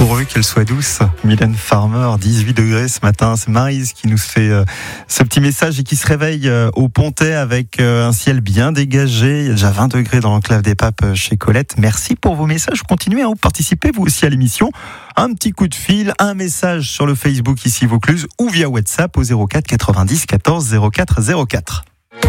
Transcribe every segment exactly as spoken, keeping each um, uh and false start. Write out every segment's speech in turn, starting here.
pourvu qu'elle soit douce. Mylène Farmer, dix-huit degrés ce matin. C'est Maryse qui nous fait euh, ce petit message et qui se réveille euh, au Pontet avec euh, un ciel bien dégagé. Il y a déjà vingt degrés dans l'enclave des Papes euh, chez Colette. Merci pour vos messages. Continuez à vous participer, vous aussi, à l'émission. Un petit coup de fil, un message sur le Facebook ici Vaucluse ou via WhatsApp au zéro quatre quatre-vingt-dix quatorze zéro quatre zéro quatre.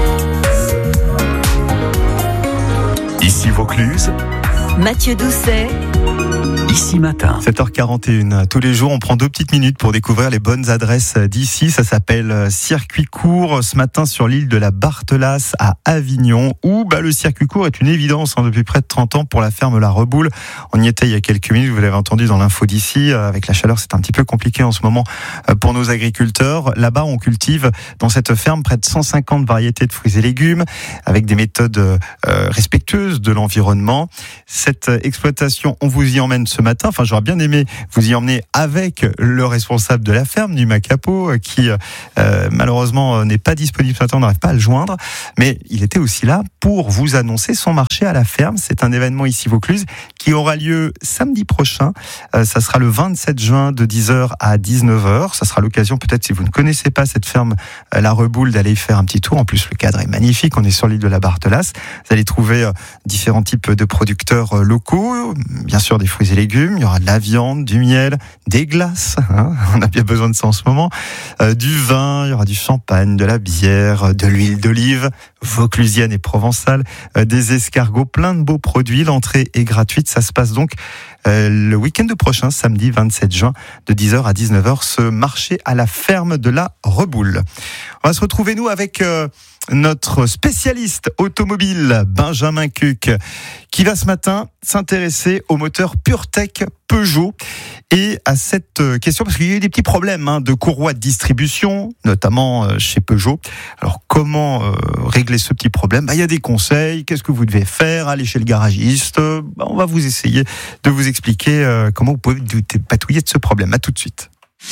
Ici Vaucluse, Mathieu Doucet. Ici Matin. sept heures quarante et une. Tous les jours, on prend deux petites minutes pour découvrir les bonnes adresses d'ici. Ça s'appelle Circuit Court. Ce matin, sur l'île de la Barthelasse à Avignon, où bah, le circuit court est une évidence hein, depuis près de trente ans pour la ferme La Reboule. On y était il y a quelques minutes, vous l'avez entendu dans l'info d'ici. Avec la chaleur, c'est un petit peu compliqué en ce moment pour nos agriculteurs. Là-bas, on cultive dans cette ferme près de cent cinquante variétés de fruits et légumes avec des méthodes euh, respectueuses de l'environnement. Cette exploitation, on vous y emmène ce matin. Enfin, j'aurais bien aimé vous y emmener avec le responsable de la ferme, Numa Capo, qui euh, malheureusement n'est pas disponible ce matin, on n'arrive pas à le joindre, mais il était aussi là pour vous annoncer son marché à la ferme. C'est un événement ici Vaucluse qui aura lieu samedi prochain. Euh, ça sera le vingt-sept juin de dix heures à dix-neuf heures. Ça sera l'occasion, peut-être si vous ne connaissez pas cette ferme euh, La Reboule, d'aller y faire un petit tour. En plus, le cadre est magnifique. On est sur l'île de la Barthelasse. Vous allez trouver euh, différents types de producteurs euh, locaux, bien sûr des fruits et légumes. Il y aura de la viande, du miel, des glaces. Hein, on a bien besoin de ça en ce moment. Euh, du vin, il y aura du champagne, de la bière, de l'huile d'olive, vauclusienne et provençale, euh, des escargots, plein de beaux produits. L'entrée est gratuite. Ça se passe donc euh, le week-end prochain, samedi vingt-sept juin, de dix heures à dix-neuf heures, ce marché à la ferme de La Reboule. On va se retrouver, nous, avec euh, notre spécialiste automobile, Benjamin Cuc, qui va ce matin s'intéresser au moteur PureTech Peugeot et à cette question, parce qu'il y a eu des petits problèmes hein, de courroie de distribution, notamment euh, chez Peugeot. Alors, comment euh, régler ce petit problème ? Bah, il y a des conseils. Qu'est-ce que vous devez faire ? Aller chez le garagiste. Bah, on va vous essayer de vous expliquer euh, comment vous pouvez vous dépatouiller de ce problème. À tout de suite.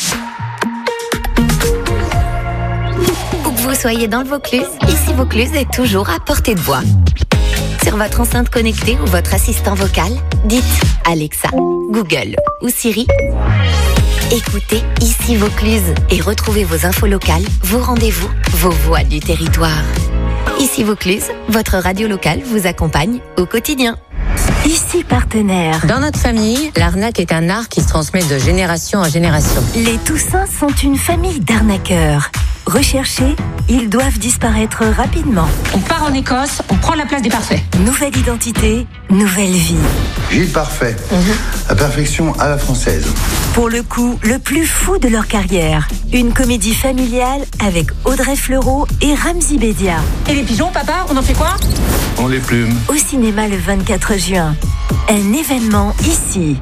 Où que vous soyez dans le Vaucluse, ici Vaucluse est toujours à portée de voix. Sur votre enceinte connectée ou votre assistant vocal, dites Alexa, Google ou Siri. Écoutez Ici Vaucluse et retrouvez vos infos locales, vos rendez-vous, vos voix du territoire. Ici Vaucluse, votre radio locale vous accompagne au quotidien. Ici Partenaire. Dans notre famille, l'arnaque est un art qui se transmet de génération en génération. Les Toussins sont une famille d'arnaqueurs. Recherchés, ils doivent disparaître rapidement. On part en Écosse, on prend la place des parfaits. Nouvelle identité, nouvelle vie. Gilles Parfait, mmh. La perfection à la française. Pour le coup, le plus fou de leur carrière. Une comédie familiale avec Audrey Fleurot et Ramzy Bedia. Et les pigeons, papa, on en fait quoi ? On les plume. Au cinéma le vingt-quatre juin. Un événement ici.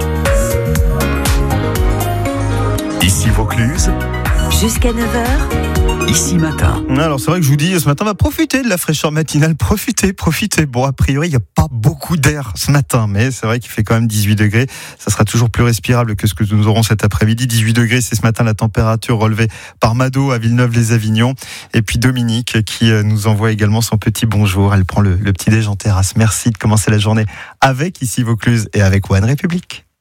Ici Vaucluse, jusqu'à neuf heures. Ici Matin. Alors c'est vrai que je vous dis, ce matin, on va profiter de la fraîcheur matinale, profitez, profitez. Bon, a priori, il n'y a pas beaucoup d'air ce matin, mais c'est vrai qu'il fait quand même dix-huit degrés. Ça sera toujours plus respirable que ce que nous aurons cet après-midi. dix-huit degrés, c'est ce matin la température relevée par Mado à Villeneuve-les-Avignon. Et puis Dominique qui nous envoie également son petit bonjour. Elle prend le, le petit déj en terrasse. Merci de commencer la journée avec Ici Vaucluse et avec One République.